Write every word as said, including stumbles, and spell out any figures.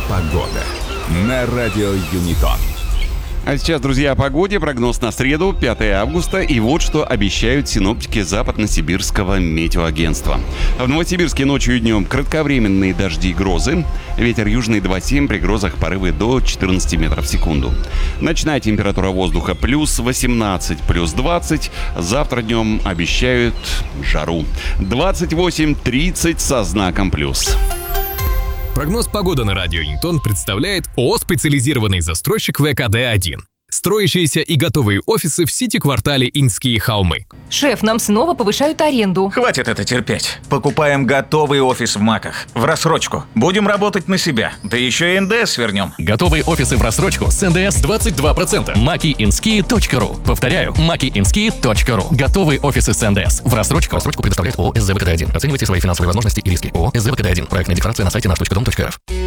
Погода на радио Юнитон. А сейчас, друзья, о погоде. Прогноз на среду, пятое августа. И вот что обещают синоптики Западно-Сибирского метеоагентства. В Новосибирске ночью и днем кратковременные дожди и грозы. Ветер южный два семь, при грозах порывы до четырнадцати метров в секунду. Ночная температура воздуха плюс восемнадцать, плюс двадцать. Завтра днем обещают жару. двадцать восемь тридцать со знаком плюс. Прогноз погоды на радио Юнитон представляет ООО «Специализированный застройщик вэ ка дэ один». Строящиеся и готовые офисы в сити-квартале Инские холмы. Шеф, нам снова повышают аренду. Хватит это терпеть. Покупаем готовый офис в МАКах. В рассрочку. Будем работать на себя. Да еще и эн дэ эс вернем. Готовые офисы в рассрочку с эн дэ эс двадцать два процента. маки инские точка ру. Повторяю, маки инские точка ру. Готовые офисы с эн дэ эс в рассрочку. Рассрочку предоставляет ООО эс зэ вэ ка дэ один. Оценивайте свои финансовые возможности и риски. ООО эс зэ вэ ка дэ один. Проектная декларация на сайте наш точка дом точка эф.